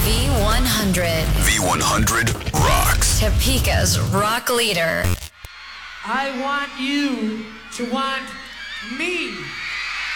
V100. V100 rocks. Topeka's rock leader. I want you to want me.